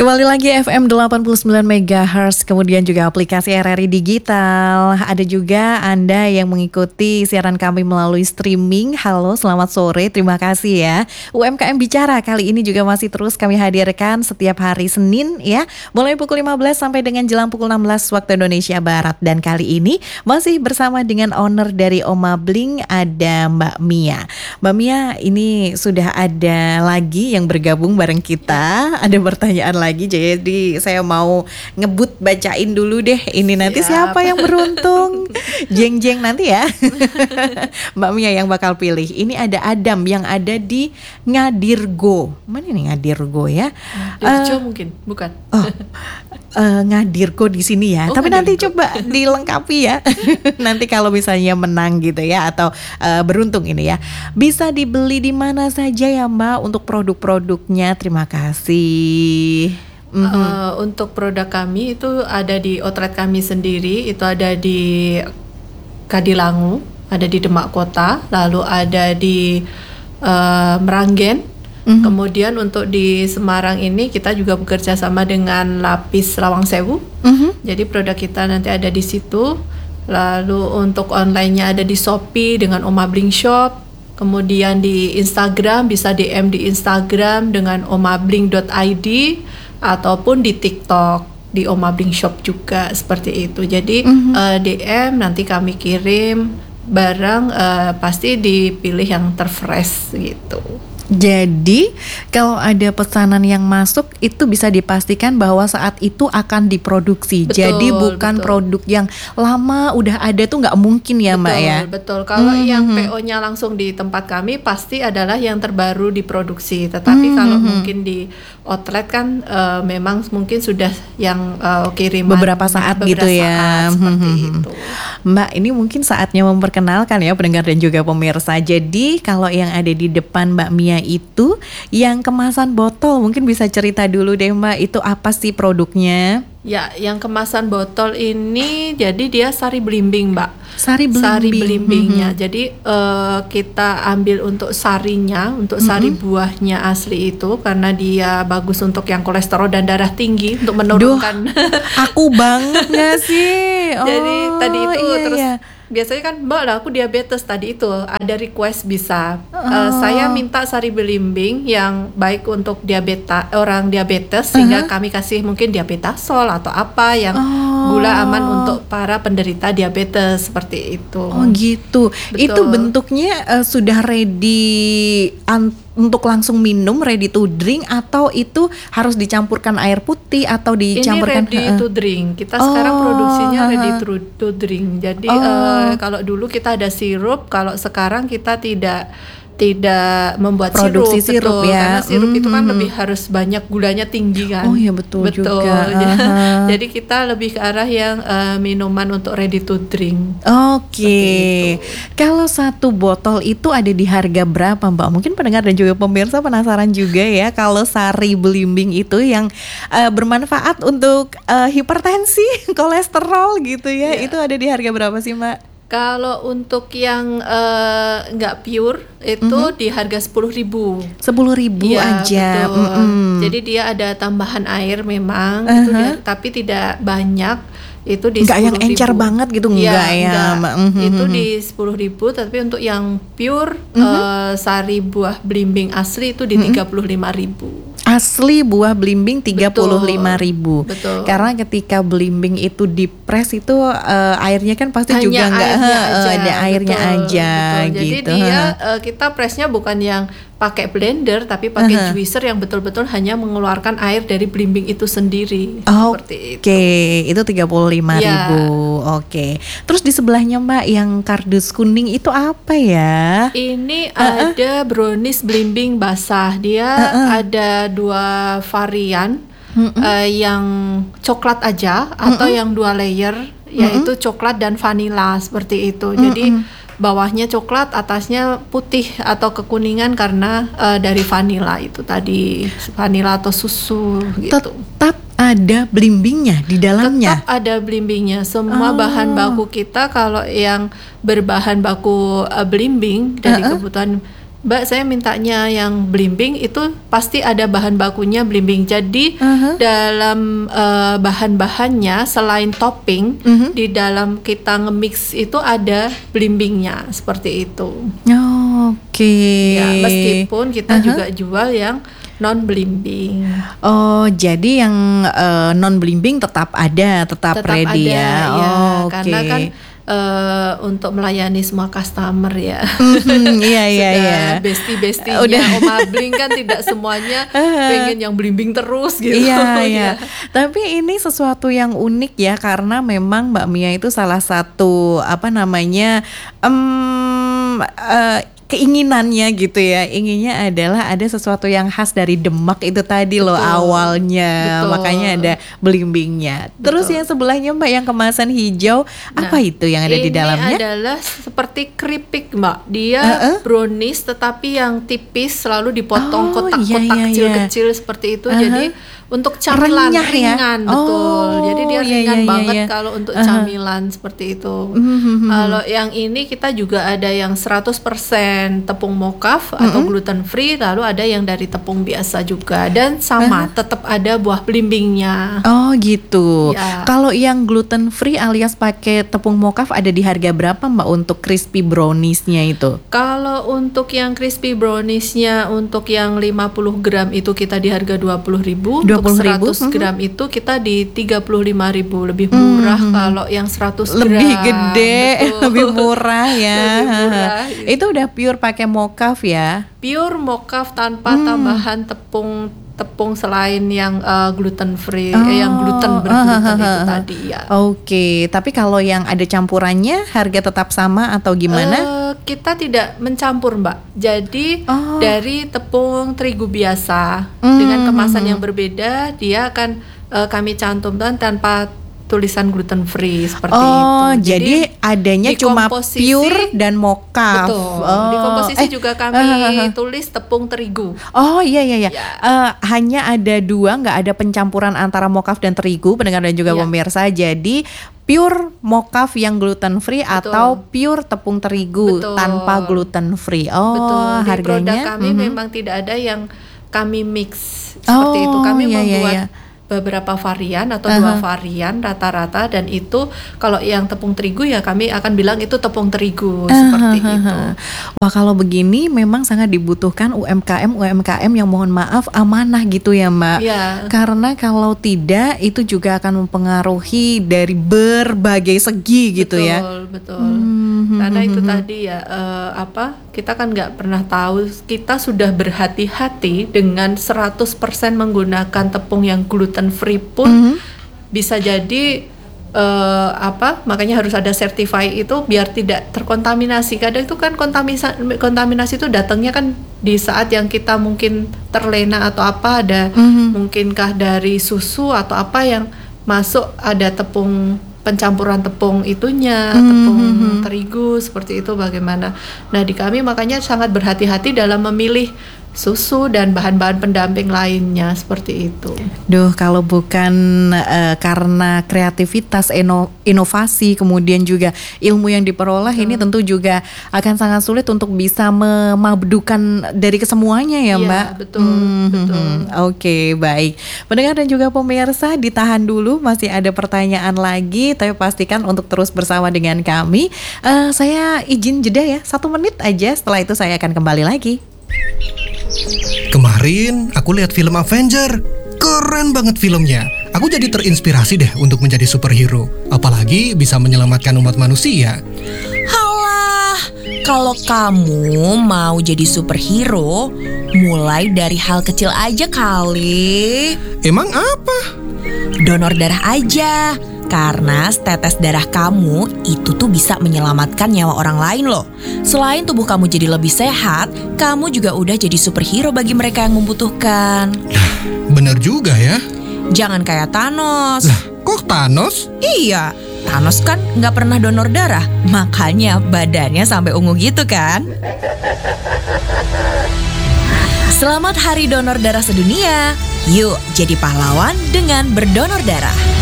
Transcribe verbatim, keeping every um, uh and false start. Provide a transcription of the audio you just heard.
Kembali lagi F M delapan puluh sembilan megahertz, kemudian juga aplikasi R R I Digital. Ada juga Anda yang mengikuti siaran kami melalui streaming. Halo, selamat sore, terima kasih ya. U M K M Bicara kali ini juga masih terus kami hadirkan setiap hari Senin ya, mulai pukul lima belas sampai dengan jelang pukul enam belas waktu Indonesia Barat. Dan kali ini masih bersama dengan owner dari Oma Bling, ada Mbak Mia. Mbak Mia, ini sudah ada lagi yang bergabung bareng kita. Ada pertanyaan lagi. Jadi saya mau ngebut bacain dulu deh. Ini nanti Siap. siapa yang beruntung? Jeng-jeng nanti ya. Mbak Mia yang bakal pilih. Ini ada Adam yang ada di Ngadirgo. Mana nih Ngadirgo ya? Dirjo Uh, mungkin, bukan. Oh, uh, Ngadirgo di sini ya. Oh, Tapi nanti Ngadirgo. coba dilengkapi ya. Nanti kalau misalnya menang gitu ya, atau uh, beruntung ini ya, bisa dibeli di mana saja ya Mbak untuk produk-produknya. Terima kasih. Mhm. Uh, untuk produk kami itu ada di outlet kami sendiri, itu ada di Kadilangu, ada di Demak Kota, lalu ada di uh, Meranggen. Mhm. Kemudian untuk di Semarang ini kita juga bekerja sama dengan Lapis Lawang Sewu. Mhm. Jadi produk kita nanti ada di situ. Lalu untuk online-nya ada di Shopee dengan Oma Bling Shop. Kemudian di Instagram bisa D M di Instagram dengan omabling dot i d ataupun di TikTok di Oma Bling Shop juga seperti itu. Jadi Mhm. uh, D M nanti kami kirim barang, uh, pasti dipilih yang terfresh gitu. Jadi kalau ada pesanan yang masuk itu bisa dipastikan bahwa saat itu akan diproduksi. Betul, Jadi bukan betul. produk yang lama udah ada tuh nggak mungkin ya Mbak Betul, ya. betul. Kalau Mhm. yang P O-nya langsung di tempat kami pasti adalah yang terbaru diproduksi. Tetapi Mhm. kalau mungkin di outlet kan eh, memang mungkin sudah yang eh, kiriman Beberapa saat beberapa gitu ya. saat seperti Mhm. itu. Mbak, ini mungkin saatnya memperkenalkan ya pendengar dan juga pemirsa. Jadi kalau yang ada di depan Mbak Mia itu yang kemasan botol, mungkin bisa cerita dulu deh Mbak, itu apa sih produknya? Ya, yang kemasan botol ini jadi dia sari belimbing, Mbak. Sari belimbing. Sari belimbingnya. Mhm. Jadi eh, kita ambil untuk sarinya, untuk sari buahnya asli itu karena dia bagus untuk yang kolesterol dan darah tinggi untuk menurunkan. Aku banget gak sih? Jadi Oh, tadi itu iya, terus iya. biasanya kan Mbak lah aku diabetes, tadi itu ada request bisa. Eh, Oh. saya minta sari belimbing yang baik untuk diabeta orang diabetes sehingga kami kasih mungkin diabetasol atau apa yang Oh. gula aman untuk para penderita diabetes seperti itu. Oh gitu. Betul. Itu bentuknya eh, sudah ready an- untuk langsung minum, ready to drink, atau itu harus dicampurkan air putih atau Ini dicampurkan ready heeh. to drink. Kita Oh, sekarang produksinya ha-ha. ready to, to drink. Jadi Oh. eh, kalau dulu kita ada sirup, kalau sekarang kita tidak tidak membuat Produksi sirup, sirup betul. ya. Karena sirup itu kan Mhm. lebih harus banyak gulanya tinggi kan. Oh iya, betul betul. juga. Ya. Aha. Jadi kita lebih ke arah yang eh, minuman untuk ready to drink. Oke, Seperti itu. kalau satu botol itu ada di harga berapa Mbak? Mungkin pendengar dan juga pemirsa penasaran juga ya, kalau sari belimbing itu yang eh, bermanfaat untuk eh, hipertensi, kolesterol gitu ya, Iya. itu ada di harga berapa sih Mbak? Kalau untuk yang eh, nggak pure itu di harga sepuluh ribu. Sepuluh ribu Iya, aja. betul. Mm-mm. Jadi dia ada tambahan air memang, itu dia- tapi tidak banyak. Itu di Nggak yang sepuluh ribu. encer banget gitu, Iya, nggak ya, nggak. Mbak? Mhm, Itu mhm. di sepuluh ribu, tapi untuk yang pure eh, sari buah belimbing asli itu di tiga puluh lima ribu. Asli buah belimbing tiga puluh lima ribu. Betul. Karena ketika belimbing itu dipres itu eh, airnya kan pasti Hanya juga nggak airnya eh, aja, ada airnya betul, aja betul. Jadi gitu. dia Heeh. eh, kita presnya bukan yang pakai blender, tapi pakai juicer yang betul-betul hanya mengeluarkan air dari belimbing itu sendiri. Seperti itu. Oke, itu tiga puluh lima ribu. Ya. Oke. Terus di sebelahnya Mbak yang kardus kuning itu apa ya? Ini ada brownies belimbing basah. Dia ada dua varian, eh, yang coklat aja atau yang dua layer, yaitu coklat dan vanila seperti itu. Jadi bawahnya coklat, atasnya putih atau kekuningan karena eh, dari vanila itu tadi, vanila atau susu gitu. Tetap ada belimbingnya di dalamnya. Tetap ada belimbingnya. Semua Oh. bahan baku kita kalau yang berbahan baku uh, belimbing dari kebutuhan Mbak, saya mintanya yang blimbing itu pasti ada bahan bakunya blimbing. Jadi Uh-huh. dalam uh, bahan-bahannya selain topping, Mhm. di dalam kita nge-mix itu ada blimbingnya seperti itu. Oh, oke. Ya, meskipun kita Uh-huh. juga jual yang non blimbing. Oh, jadi yang eh, non blimbing tetap ada, tetap, Tetap ready ada ya. ya, Oh, karena oke. kan uh, untuk melayani semua customer ya. Mhm, iya iya Sudah iya. bestie-bestinya Udah. Oma Bling kan tidak semuanya pengen yang blimbing terus gitu. Iya, iya. Ya. Tapi ini sesuatu yang unik ya, karena memang Mbak Mia itu salah satu apa namanya em, eh, keinginannya gitu ya, inginnya adalah ada sesuatu yang khas dari Demak itu tadi loh Betul. awalnya, Betul. makanya ada blimbingnya. Terus Betul. yang sebelahnya Mbak yang kemasan hijau, apa Nah, itu yang ada di dalamnya? Ini adalah seperti keripik, Mbak. Dia Uh-uh. brownies tetapi yang tipis, selalu dipotong Oh, kotak-kotak iya, iya, iya. kecil-kecil seperti itu. Uh-huh. Jadi untuk camilan Renyah ya? ringan, betul. Oh, Jadi dia iya, ringan iya, iya, banget iya. kalau untuk Uh-huh. camilan seperti itu. Mhm. Kalau yang ini kita juga ada yang seratus persen tepung mocaf atau gluten free, lalu ada yang dari tepung biasa juga, dan sama tetap ada buah blimbingnya. Oh gitu. Ya. Kalau yang gluten free alias pakai tepung mocaf ada di harga berapa Mbak untuk crispy brownies-nya itu? Kalau untuk yang crispy brownies-nya untuk yang lima puluh gram itu kita di harga dua puluh ribu, dua puluh untuk ribu, seratus gram itu kita di tiga puluh lima ribu, lebih murah. Kalau yang seratus gram Lebih gede, betul. lebih murah ya. Lebih murah, gitu. Itu udah pure pakai mocaf ya. Pure mocaf tanpa Hmm. tambahan tepung tepung selain yang uh, gluten free, Oh, eh, yang gluten bergluten itu ah, tadi ya. Oke, tapi kalau yang ada campurannya harga tetap sama atau gimana? Eh, kita tidak mencampur, Mbak. Jadi Oh. dari tepung terigu biasa Hmm, dengan kemasan hmm, yang berbeda, dia akan eh, kami cantumkan tanpa tulisan gluten free seperti itu. Oh, jadi, adanya cuma dikomposisi- pure dan mocaf. Betul. Oh, Di komposisi eh, juga kami ah, ah, ah. tulis tepung terigu. Oh iya iya iya. Ya. Eh, hanya ada dua, nggak ada pencampuran antara mocaf dan terigu, pendengar dan juga Ya. pemirsa. Jadi pure mocaf yang gluten free Betul. atau pure tepung terigu Betul. tanpa gluten free. Oh, Betul. Di produk harganya. kami mhm. memang tidak ada yang kami mix seperti itu. Oh, Kami iya, iya, membuat iya. beberapa varian atau dua Aha. varian rata-rata, dan itu kalau yang tepung terigu ya kami akan bilang itu tepung terigu seperti Ahahaha. itu. Wah, kalau begini memang sangat dibutuhkan U M K M U M K M yang mohon maaf amanah gitu ya Mbak. Ya. Karena kalau tidak itu juga akan mempengaruhi dari berbagai segi gitu betul, ya. Betul. Hmm, Karena hmm, itu hmm, tadi ya eh, apa? Kita kan nggak pernah tahu. Kita sudah berhati-hati dengan seratus persen menggunakan tepung yang gluten free pun Mhm. bisa jadi eh, apa? Makanya harus ada certify itu biar tidak terkontaminasi. Kadang itu kan kontaminasi kontaminasi itu datangnya kan di saat yang kita mungkin terlena atau apa, ada Mhm. mungkinkah dari susu atau apa yang masuk, ada tepung pencampuran tepung itunya, Mhm, tepung mhm. terigu seperti itu bagaimana. Nah, di kami makanya sangat berhati-hati dalam memilih susu dan bahan-bahan pendamping lainnya seperti itu. Duh, kalau bukan eh, karena kreativitas, ino- inovasi, kemudian juga ilmu yang diperoleh, ini tentu juga akan sangat sulit untuk bisa memadukan dari kesemuanya ya, Iya, Mbak. betul, Hmm, betul. hmm, hmm. Oke, baik. Pendengar dan juga pemirsa, ditahan dulu, masih ada pertanyaan lagi, tapi pastikan untuk terus bersama dengan kami. Eh, saya izin jeda ya, satu menit aja. Setelah itu saya akan kembali lagi. Kemarin aku lihat film Avenger. Keren banget filmnya. Aku jadi terinspirasi deh untuk menjadi superhero. Apalagi bisa menyelamatkan umat manusia. Halah, kalau kamu mau jadi superhero, mulai dari hal kecil aja kali. Emang apa? Donor darah aja. Karena setetes darah kamu itu tuh bisa menyelamatkan nyawa orang lain loh. Selain tubuh kamu jadi lebih sehat, kamu juga udah jadi superhero bagi mereka yang membutuhkan. Bener juga ya. Jangan kayak Thanos. Lah, kok Thanos? Iya, Thanos kan nggak pernah donor darah, makanya badannya sampai ungu gitu kan. Selamat Hari Donor Darah Sedunia. Yuk jadi pahlawan dengan berdonor darah.